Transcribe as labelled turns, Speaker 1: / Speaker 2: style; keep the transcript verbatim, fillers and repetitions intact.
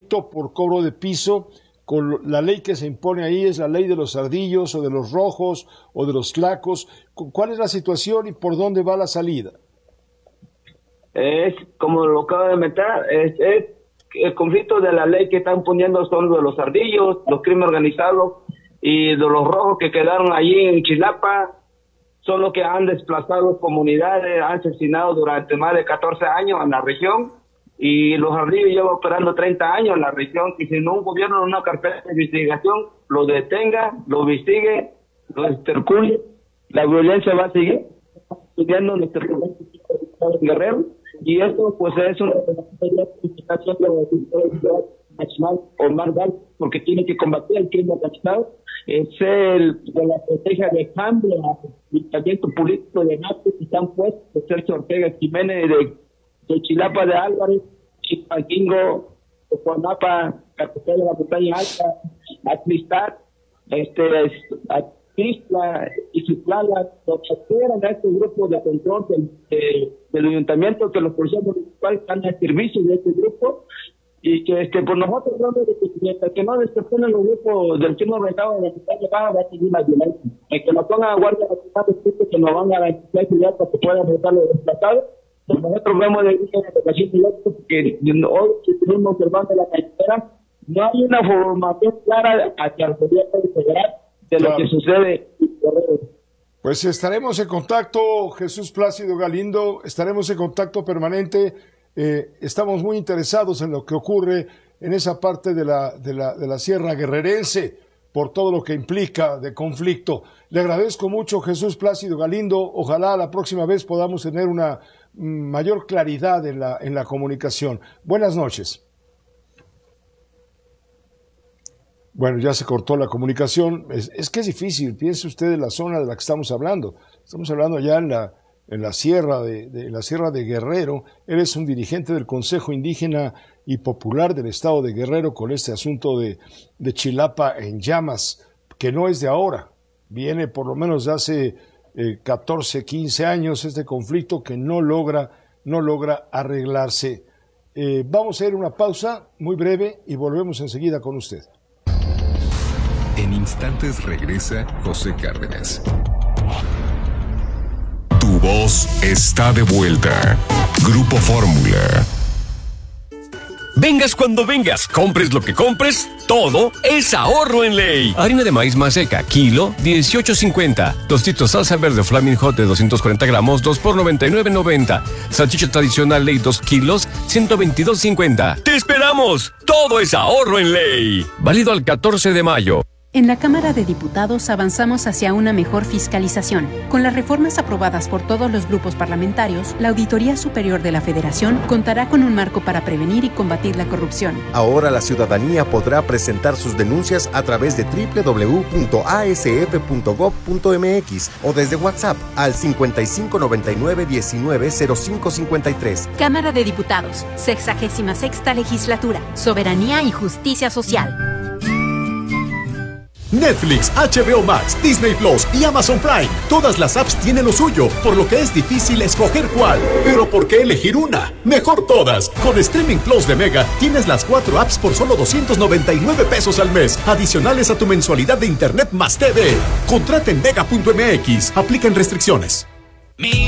Speaker 1: conflicto por cobro de piso, con la ley que se impone ahí es la ley de los ardillos o de los rojos o de los tlacos. ¿Cuál es la situación y por dónde va la salida?
Speaker 2: Es, como lo acabo de mencionar, es, es el conflicto de la ley que están poniendo son de los ardillos, los crímenes organizados y de los rojos que quedaron allí en Chilapa, son los que han desplazado comunidades, han asesinado durante más de catorce años en la región, y los ardillos llevan operando treinta años en la región, y si no un gobierno en una carpeta de investigación lo detenga, lo investigue, lo extercule, la violencia va a seguir estudiando en este Guerrero, y esto pues es una investigación nacional o más grande, porque tiene que combatir el crimen organizado. Es el de la estrategia de cambio al pensamiento político de Nato que están puestos de Sergio Ortega Jiménez, de, de Chilapa de Álvarez, Chipanquingo, de Juanapa, capital de la montaña alta, Atlistar, este, Atlisla y Citlala, lo transfieran a este grupo de control del, de, del ayuntamiento, que los policías municipales están al servicio de este grupo, y que este por nosotros hablamos de que mientras que no desperten los grupos del crimen organizado de la ciudad de Baja, va a seguir la violencia. El que nos pongan a guardia nacional es que nos van a garantizar seguridad para que puedan votar los desplazados. Pero nosotros vemos de la educación directa porque hoy que tenemos observando la carretera, no hay una formación clara hacia el gobierno federal de claro. lo que sucede.
Speaker 1: Pues estaremos en contacto, Jesús Plácido Galindo, estaremos en contacto permanente. Eh, estamos muy interesados en lo que ocurre en esa parte de la, de la, de la Sierra Guerrerense, por todo lo que implica de conflicto. Le agradezco mucho, Jesús Plácido Galindo. Ojalá la próxima vez podamos tener una mayor claridad en la, en la comunicación. Buenas noches. Bueno, ya se cortó la comunicación. Es, es que es difícil. Piense usted en la zona de la que estamos hablando. Estamos hablando allá en la en la sierra de, de en la sierra de Guerrero. Él es un dirigente del Consejo Indígena y Popular del Estado de Guerrero con este asunto de, de Chilapa en llamas, que no es de ahora, viene por lo menos de hace eh, catorce, quince años este conflicto que no logra, no logra arreglarse. Eh, vamos a ir a una pausa muy breve y volvemos enseguida con usted.
Speaker 3: En instantes regresa José Cárdenas. Tu voz está de vuelta. Grupo Fórmula.
Speaker 4: Vengas cuando vengas, compres lo que compres, todo es ahorro en Ley. Harina de maíz maseca, kilo, dieciocho cincuenta. Tostitos salsa verde Flaming Hot de doscientos cuarenta gramos, dos por noventa y nueve noventa. Salchicha tradicional Ley, dos kilos, ciento veintidós cincuenta. ¡Te esperamos! Todo es ahorro en Ley. Válido al catorce de mayo.
Speaker 5: En la Cámara de Diputados avanzamos hacia una mejor fiscalización. Con las reformas aprobadas por todos los grupos parlamentarios, la Auditoría Superior de la Federación contará con un marco para prevenir y combatir la corrupción.
Speaker 6: Ahora la ciudadanía podrá presentar sus denuncias a través de doble u doble u doble u punto a s f punto gob punto m x o desde WhatsApp al cincuenta y cinco noventa y nueve diecinueve cero cinco cincuenta y tres.
Speaker 5: Cámara de Diputados, sexagésima sexta Legislatura, Soberanía y Justicia Social.
Speaker 7: Netflix, H B O Max, Disney Plus y Amazon Prime. Todas las apps tienen lo suyo, por lo que es difícil escoger cuál. Pero ¿por qué elegir una? Mejor todas. Con Streaming Plus de Mega tienes las cuatro apps por solo doscientos noventa y nueve pesos al mes, adicionales a tu mensualidad de Internet más T V. Contrata en mega punto m x. Aplican restricciones.
Speaker 8: Mi